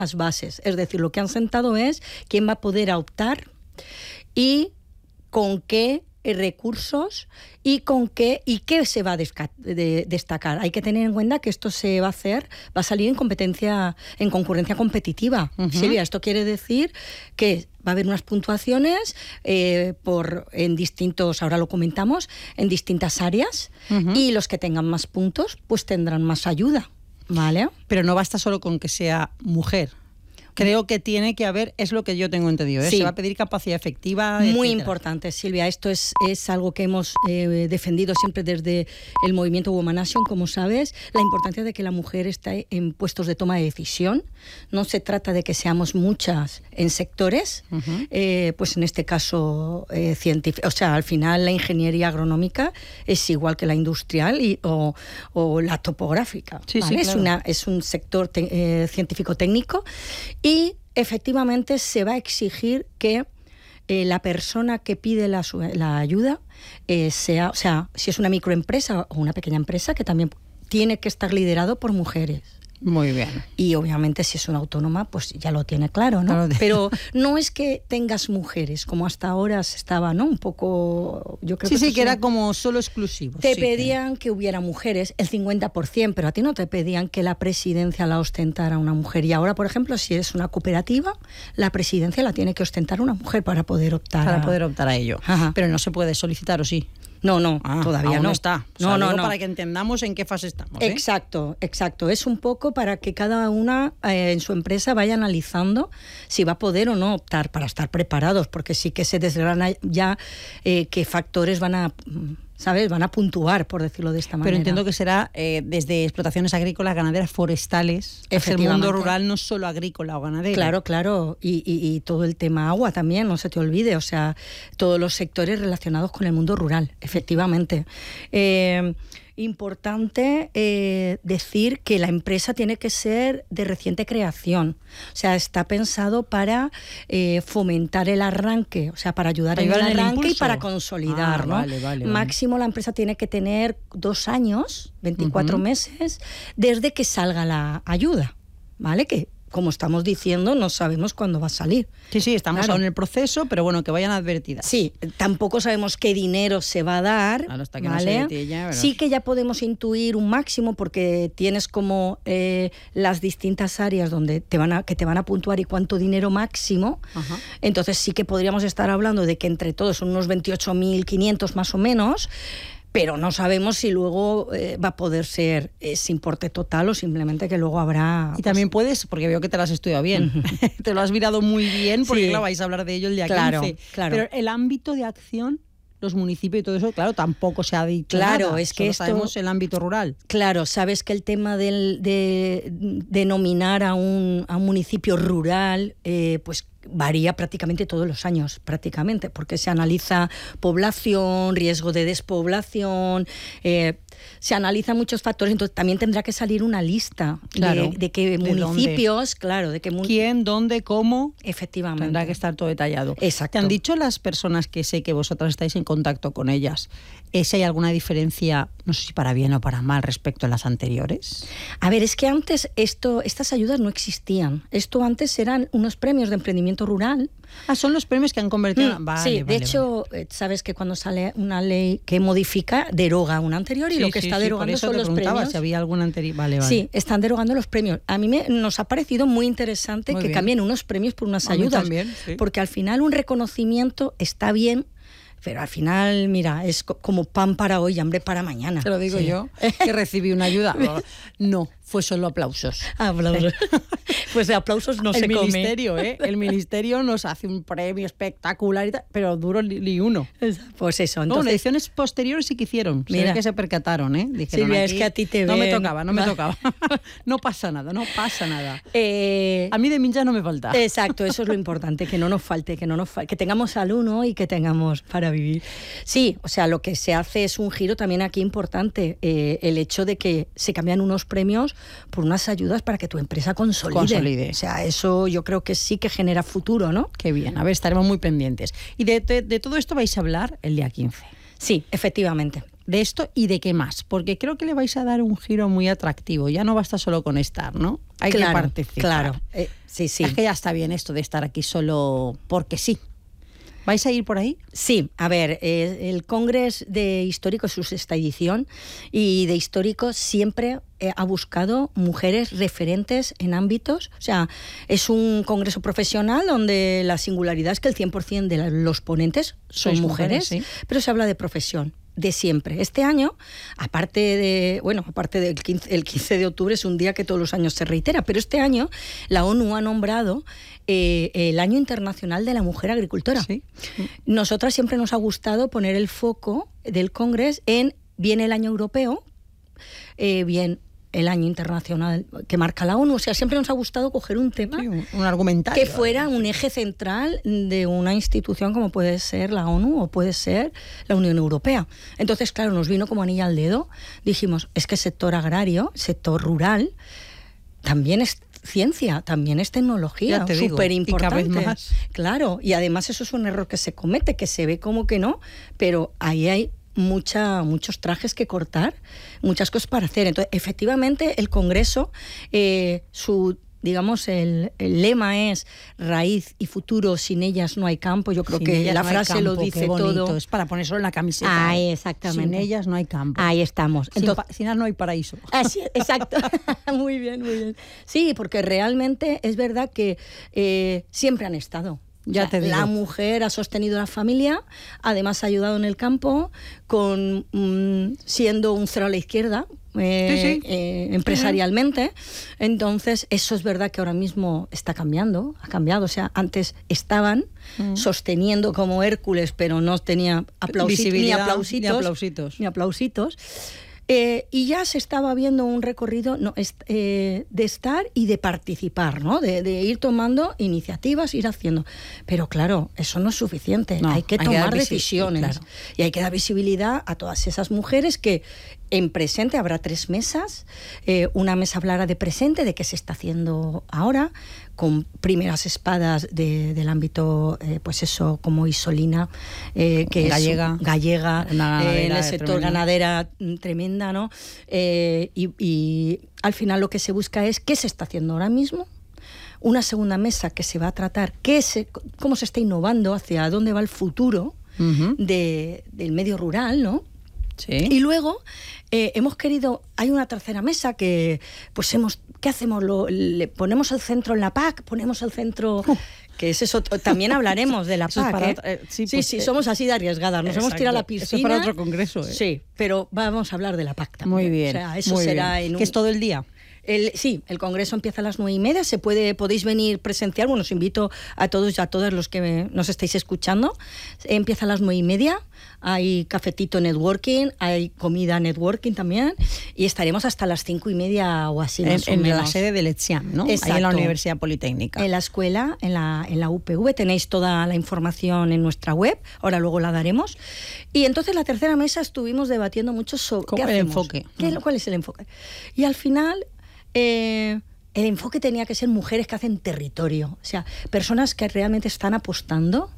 las bases. Es decir, lo que han sentado es quién va a poder optar y con qué recursos y con qué se va a destacar. Hay que tener en cuenta que esto va a salir en concurrencia competitiva. Silvia, esto quiere decir que va a haber unas puntuaciones en distintos, ahora lo comentamos, en distintas áreas, y los que tengan más puntos pues tendrán más ayuda, ¿vale? Pero no basta solo con que sea mujer. Creo que tiene que haber, es lo que yo tengo entendido, Sí. Se va a pedir capacidad efectiva. Muy etcétera. importante, Silvia. Esto es algo que hemos defendido siempre desde el movimiento Woman Action, como sabes, la importancia de que la mujer esté en puestos de toma de decisión. No se trata de que seamos muchas en sectores, pues en este caso científico. O sea, al final la ingeniería agronómica es igual que la industrial o la topográfica. Sí, ¿vale? sí, claro. Es un sector científico-técnico. Y efectivamente se va a exigir que la persona que pide la ayuda sea, o sea, si es una microempresa o una pequeña empresa, que también tiene que estar liderado por mujeres. Muy bien. Y obviamente si es una autónoma, pues ya lo tiene claro, ¿no? Claro. Pero no es que tengas mujeres, como hasta ahora se estaba, ¿no? Un poco, yo creo que era como solo exclusivo. Te pedían que hubiera mujeres, el 50%, pero a ti no te pedían que la presidencia la ostentara una mujer. Y ahora, por ejemplo, si eres una cooperativa, la presidencia la tiene que ostentar una mujer para poder optar a ello. Ajá. Pero no se puede solicitar, ¿o sí? No, todavía aún no está. O sea, no. Para que entendamos en qué fase estamos. Exacto. Es un poco para que cada una en su empresa vaya analizando si va a poder o no optar, para estar preparados, porque sí que se desgrana ya qué factores van a puntuar, por decirlo de esta manera. Pero entiendo que será desde explotaciones agrícolas, ganaderas, forestales. El mundo rural no es solo agrícola o ganadero. Claro. Y todo el tema agua también, no se te olvide. O sea, todos los sectores relacionados con el mundo rural, efectivamente. Importante decir que la empresa tiene que ser de reciente creación. O sea, está pensado para fomentar el arranque, o sea, para ayudar en el arranque y para consolidar, ¿no? Vale. Máximo la empresa tiene que tener 2 años, 24 meses, desde que salga la ayuda, ¿vale? Que, como estamos diciendo, no sabemos cuándo va a salir. Sí, estamos aún en el proceso, pero bueno, que vayan advertidas. Sí, tampoco sabemos qué dinero se va a dar, hasta que ¿vale? no se detalla, pero... Sí que ya podemos intuir un máximo, porque tienes como las distintas áreas donde te van a puntuar y cuánto dinero máximo. Ajá. Entonces sí que podríamos estar hablando de que entre todos son unos 28.500 más o menos, pero no sabemos si luego va a poder ser ese importe total o simplemente que luego habrá... Y también puedes, porque veo que te lo has estudiado bien, te lo has mirado muy bien, porque claro, vais a hablar de ello el día 15. Claro. Pero el ámbito de acción, los municipios y todo eso, claro, tampoco se ha dicho nada. Es que solo sabemos el ámbito rural. Claro, sabes que el tema de denominar a un municipio rural, pues varía prácticamente todos los años, porque se analiza población, riesgo de despoblación, se analizan muchos factores, entonces también tendrá que salir una lista de qué municipios, quién, dónde, cómo. Efectivamente. Tendrá que estar todo detallado. Exacto. ¿Te han dicho las personas que sé que vosotras estáis en contacto con ellas, si hay alguna diferencia, no sé si para bien o para mal, respecto a las anteriores? A ver, es que antes estas ayudas no existían. Esto antes eran unos premios de emprendimiento rural. Son los premios que han convertido... De hecho, sabes que cuando sale una ley que modifica, deroga una anterior y lo que está derogando son los premios. Si había alguna anterior. Vale. Sí, están derogando los premios. A mí nos ha parecido muy interesante que cambien unos premios por unas ayudas. También, sí. Porque al final un reconocimiento está bien, pero al final, mira, es como pan para hoy y hambre para mañana. Te lo digo yo, que recibí una ayuda. No, fue solo aplausos. Aplausos. Pues de aplausos no se come. El ministerio nos hace un premio espectacular y tal, pero duro ni uno. Pues eso. Entonces, ediciones posteriores sí que hicieron. Mira que se percataron, Dijeron, Silvia, es que a ti te no me tocaba. No pasa nada. A mí de mincha no me falta. Exacto, eso es lo importante, que no nos falte, que tengamos salud, ¿no? Y que tengamos para vivir. Sí, o sea, lo que se hace es un giro también aquí importante, el hecho de que se cambian unos premios por unas ayudas para que tu empresa consolide. O sea, eso yo creo que sí que genera futuro, ¿no? Qué bien, a ver, estaremos muy pendientes. Y de todo esto vais a hablar el día 15. Sí, efectivamente. de esto y de qué más, porque creo que le vais a dar un giro muy atractivo. Ya no basta solo con estar, ¿no? Hay que participar. Claro, sí. Es que ya está bien esto de estar aquí solo porque sí. ¿Vais a ir por ahí? Sí, a ver, el Congreso de Históricos, su sexta edición, y de Históricos siempre ha buscado mujeres referentes en ámbitos. O sea, es un congreso profesional donde la singularidad es que el 100% de los ponentes son mujeres, sí. Pero se habla de profesión. De siempre. Este año, aparte del 15 de octubre es un día que todos los años se reitera, pero este año la ONU ha nombrado el Año Internacional de la Mujer Agricultora. ¿Sí? Nosotras siempre nos ha gustado poner el foco del Congreso en bien el año europeo, bien el año internacional que marca la ONU. O sea, siempre nos ha gustado coger un tema, sí, un argumentario, que fuera un eje central de una institución como puede ser la ONU o puede ser la Unión Europea. Entonces, claro, nos vino como anillo al dedo. Dijimos, es que el sector agrario, sector rural, también es ciencia, también es tecnología, súper importante. Y cada vez más. Claro, y además eso es un error que se comete, que se ve como que no, pero ahí hay muchos trajes que cortar, muchas cosas para hacer. Entonces, efectivamente, el Congreso, el lema es raíz y futuro, sin ellas no hay campo. Yo creo que la frase lo dice todo. Es para ponérselo en la camiseta. Ahí, exactamente. Sin ellas no hay campo. Ahí estamos. Entonces, sin ellas no hay paraíso. Así, exacto. Muy bien, muy bien. Sí, porque realmente es verdad que siempre han estado. Ya te digo. La mujer ha sostenido la familia, además ha ayudado en el campo, siendo un cero a la izquierda, empresarialmente. Entonces, eso es verdad que ahora mismo ha cambiado. O sea, antes estaban sosteniendo como Hércules, pero no tenía ni aplausitos. Y ya se estaba viendo un recorrido de estar y de participar, ¿no? De ir tomando iniciativas, ir haciendo. Pero claro, eso no es suficiente. Hay que tomar decisiones. Claro. Y hay que dar visibilidad a todas esas mujeres que en presente habrá 3 mesas. Una mesa hablará de presente, de qué se está haciendo ahora, con primeras espadas del ámbito, pues eso, como Isolina, que gallega en el sector ganadera tremenda, ¿no? Y al final lo que se busca es qué se está haciendo ahora mismo. Una segunda mesa que se va a tratar cómo se está innovando, hacia dónde va el futuro del medio rural, ¿no? Sí. Y luego hay una tercera mesa que pues ¿qué hacemos? Le ponemos el centro en la PAC, ponemos el centro, que es eso, también hablaremos de la PAC. Sí, somos así de arriesgadas, nos hemos tirado a la piscina. Eso es para otro congreso. Sí, pero vamos a hablar de la PAC también. Muy bien. O sea, eso será bien. ¿Que es todo el día? El congreso empieza a las 9:30, podéis venir presencial. Bueno, os invito a todos y a todas los que nos estáis escuchando. Empieza a las 9:30, hay cafetito networking, hay comida networking también, y estaremos hasta las 5:30 o así, más o menos. En la sede del ETSIAM, ¿no? Exacto. Ahí en la Universidad Politécnica. En la escuela, en la UPV, tenéis toda la información en nuestra web, ahora luego la daremos. Y entonces la tercera mesa estuvimos debatiendo mucho sobre ¿qué hacemos? Enfoque. ¿Cuál es el enfoque? Y al final el enfoque tenía que ser mujeres que hacen territorio, o sea, personas que realmente están apostando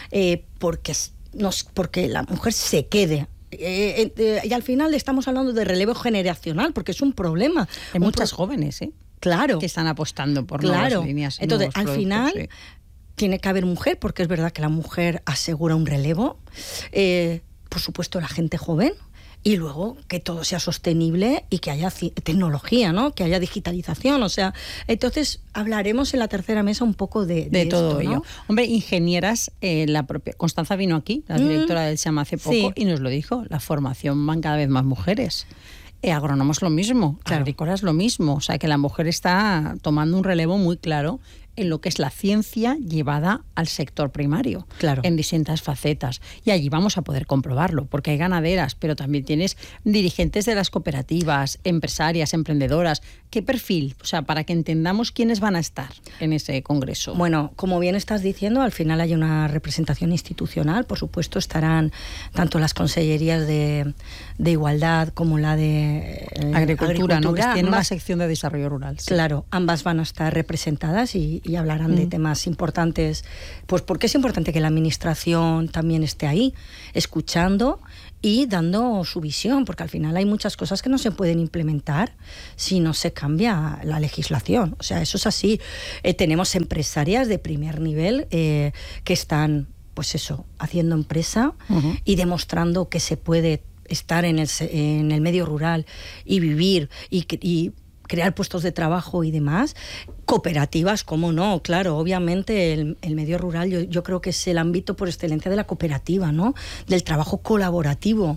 porque la mujer se quede. Y al final estamos hablando de relevo generacional, porque es un problema. Hay muchas jóvenes, claro, que están apostando por nuevas líneas. Entonces, al final tiene que haber mujer, porque es verdad que la mujer asegura un relevo. Por supuesto, la gente joven. Y luego que todo sea sostenible y que haya tecnología, ¿no? Que haya digitalización. O sea, entonces hablaremos en la tercera mesa un poco de todo esto, ello. ¿no? Hombre, ingenieras, la propia Constanza vino aquí, la directora del SEAM hace poco, y nos lo dijo, la formación van cada vez más mujeres. Agrónomos lo mismo, agrícolas lo mismo. O sea, que la mujer está tomando un relevo muy claro en lo que es la ciencia llevada al sector primario, en distintas facetas. Y allí vamos a poder comprobarlo, porque hay ganaderas, pero también tienes dirigentes de las cooperativas, empresarias, emprendedoras. ¿Qué perfil? O sea, para que entendamos quiénes van a estar en ese congreso. Bueno, como bien estás diciendo, al final hay una representación institucional. Por supuesto, estarán tanto las consellerías de Igualdad como la de Agricultura, ¿no? Que tiene una sección de desarrollo rural. Sí. Claro, ambas van a estar representadas y y hablarán de temas importantes, pues porque es importante que la administración también esté ahí, escuchando y dando su visión, porque al final hay muchas cosas que no se pueden implementar si no se cambia la legislación. O sea, eso es así. Tenemos empresarias de primer nivel que están, pues eso, haciendo empresa y demostrando que se puede estar en el medio rural y vivir y crear puestos de trabajo y demás. Cooperativas, cómo no, claro, obviamente el medio rural yo creo que es el ámbito por excelencia de la cooperativa, ¿no? Del trabajo colaborativo,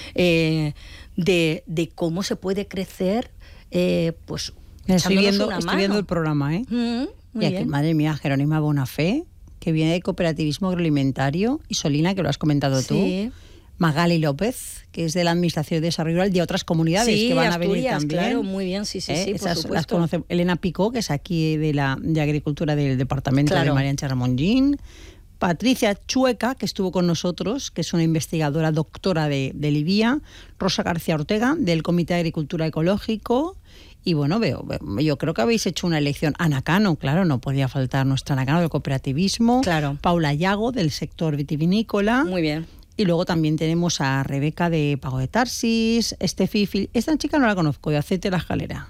de cómo se puede crecer, pues estoy viendo el programa, ¿eh? Muy y aquí, bien. madre mía, Jerónima Bonafé, que viene de cooperativismo agroalimentario, y Solina, que lo has comentado Sí. tú, Magali López, que es de la Administración de Desarrollo Rural, de otras comunidades Sí, que van Asturias, a venir también. claro, muy bien, sí, por Esas supuesto. las conoce Elena Picó, que es aquí de Agricultura del Departamento de María Ángeles Ramongín. Patricia Chueca, que estuvo con nosotros, que es una investigadora doctora de Libia. Rosa García Ortega, del Comité de Agricultura Ecológico. Y bueno, yo creo que habéis hecho una elección. Ana Cano, claro, no podía faltar nuestra Ana Cano del cooperativismo. Claro. Paula Llago, del sector vitivinícola. Muy bien. Y luego también tenemos a Rebeca de Pago de Tarsis, Estefi, esta chica no la conozco, de Aceite de la Escalera.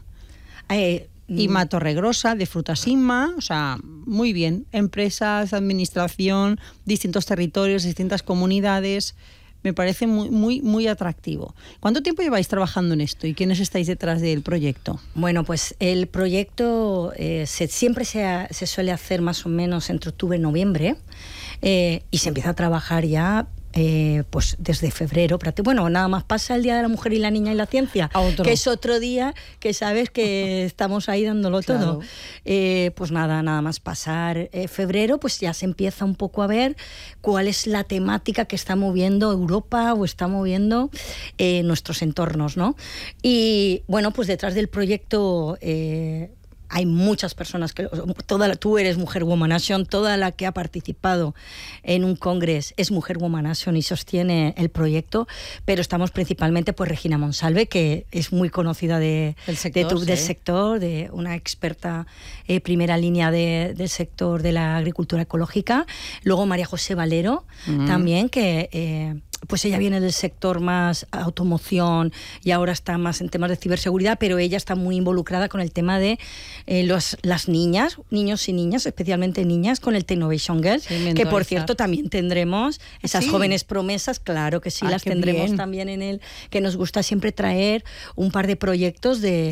Ima Torregrosa, de Frutas Inma, o sea, muy bien. Empresas, administración, distintos territorios, distintas comunidades. Me parece muy, muy, muy atractivo. ¿Cuánto tiempo lleváis trabajando en esto y quiénes estáis detrás del proyecto? Bueno, pues el proyecto siempre se suele hacer más o menos entre octubre y noviembre y se empieza a trabajar ya pues desde febrero. Bueno, nada más pasa el Día de la Mujer y la Niña y la Ciencia, que es otro día que sabes que estamos ahí dándolo todo. Pues nada más pasar febrero, pues ya se empieza un poco a ver cuál es la temática que está moviendo Europa o está moviendo nuestros entornos, ¿no? Y bueno, pues detrás del proyecto hay muchas personas tú eres Mujer Woman Action, toda la que ha participado en un congreso es Mujer Woman Action y sostiene el proyecto, pero estamos principalmente pues Regina Monsalve, que es muy conocida del sector, de una experta primera línea del sector de la agricultura ecológica. Luego María José Valero, también, que pues ella viene del sector más automoción y ahora está más en temas de ciberseguridad, pero ella está muy involucrada con el tema de las niñas, niños y niñas, especialmente niñas, con el Technovation Girl, que por cierto también tendremos esas jóvenes promesas, claro que sí, las tendremos bien. También en el que nos gusta siempre traer un par de proyectos de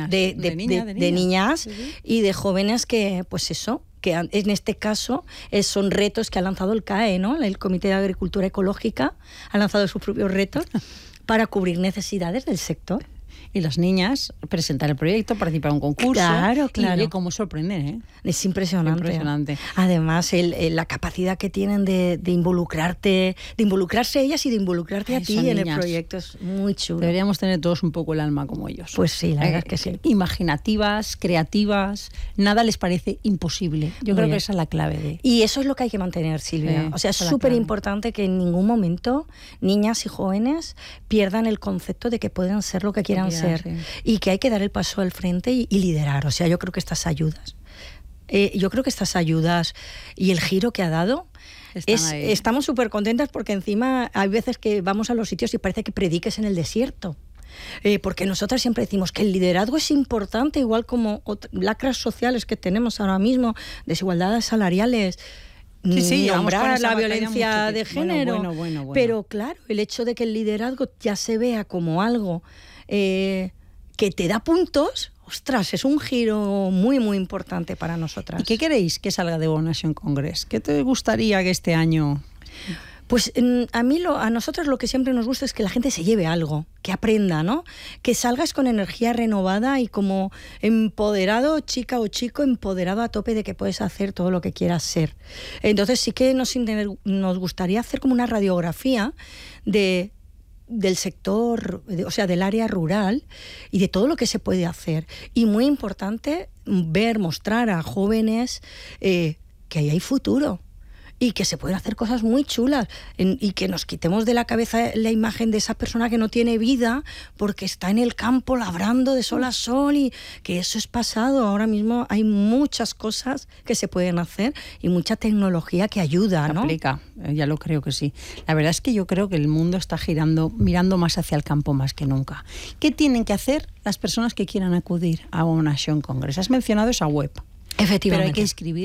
niñas y de jóvenes que, pues eso, que en este caso son retos que ha lanzado el CAE, ¿no? El Comité de Agricultura Ecológica ha lanzado sus propios retos para cubrir necesidades del sector. Y las niñas presentar el proyecto, participar en un concurso. Claro. Y cómo sorprenden, ¿eh? Es impresionante. Además, la capacidad que tienen de involucrarse ellas y de involucrarte a ti en el proyecto es muy chulo. Deberíamos tener todos un poco el alma como ellos. Pues sí, la verdad es que sí. Imaginativas, creativas, nada les parece imposible. Yo creo que esa es la clave. Y eso es lo que hay que mantener, Silvia. O sea, es súper importante que en ningún momento niñas y jóvenes pierdan el concepto de que pueden ser lo que quieran ser. Y que hay que dar el paso al frente y liderar. O sea, yo creo que estas ayudas y el giro que ha dado estamos súper contentas, porque encima hay veces que vamos a los sitios y parece que prediques en el desierto. Porque nosotras siempre decimos que el liderazgo es importante, igual como lacras sociales que tenemos ahora mismo, desigualdades salariales, nombrar la violencia de género. Bueno. Pero claro, el hecho de que el liderazgo ya se vea como algo que te da puntos, ostras, es un giro muy, muy importante para nosotras. ¿Y qué queréis que salga de Woman Action Congress? ¿Qué te gustaría que este año...? Pues a nosotros lo que siempre nos gusta es que la gente se lleve algo, que aprenda, ¿no? Que salgas con energía renovada y como empoderado, chica o chico, empoderado a tope de que puedes hacer todo lo que quieras ser. Entonces sí que nos gustaría hacer como una radiografía del sector, o sea, del área rural y de todo lo que se puede hacer. Y muy importante mostrar a jóvenes que ahí hay futuro. y que se pueden hacer cosas muy chulas y que nos quitemos de la cabeza la imagen de esa persona que no tiene vida porque está en el campo labrando de sol a sol, y que eso es pasado. Ahora mismo hay muchas cosas que se pueden hacer y mucha tecnología que ayuda, ¿no? Aplica, ya lo creo que sí. La verdad es que yo creo que el mundo está girando, mirando más hacia el campo más que nunca. ¿Qué tienen que hacer las personas que quieran acudir a una Action Congress? Has mencionado esa web. Efectivamente. Pero hay que inscribir